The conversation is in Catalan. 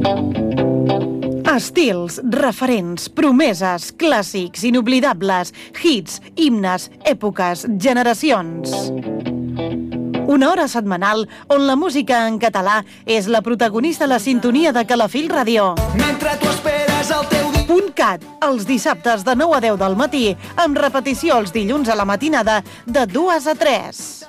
Estils, referents, promeses, clàssics, inoblidables, hits, himnes, èpoques, generacions. Una hora setmanal on la música en català és la protagonista a la sintonia de Calafell Ràdio. Mentre tu esperes el teu dia. .cat, els dissabtes de 9 a 10 del matí, amb repetició els dilluns a la matinada de 2 a 3.